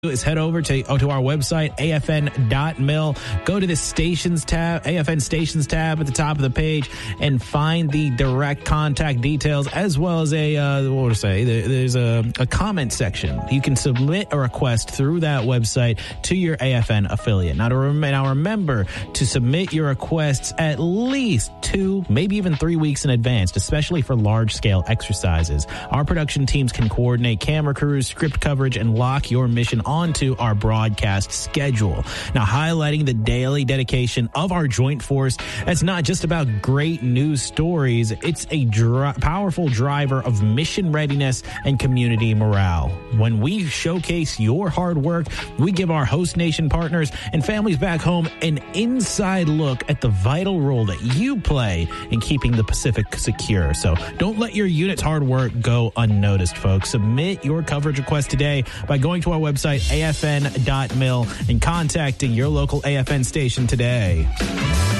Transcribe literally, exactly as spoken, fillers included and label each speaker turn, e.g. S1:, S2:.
S1: is head over to, oh, to our website, A F N dot mil. Go to the stations tab, A F N stations tab at the top of the page, and find the direct contact details, as well as a, uh, what would I say, there's a, a comment section. You can submit a request through that website to your A F N affiliate. Now, to rem- now remember to submit your requests at least two, maybe even three weeks in advance, especially for large-scale exercises. Our production teams can coordinate camera crews, script coverage, and lock your mission onto our broadcast schedule. Now, highlighting the daily dedication of our joint force, that's not just about great news stories. It's a dri- powerful driver of mission readiness and community morale. When we showcase your hard work, we give our host nation partners and families back home an inside look at the vital role that you play in keeping the Pacific secure. So don't let your unit's hard work go unnoticed, folks. Submit your coverage request today by going to our website, A F N dot mil, and contacting your local A F N station today.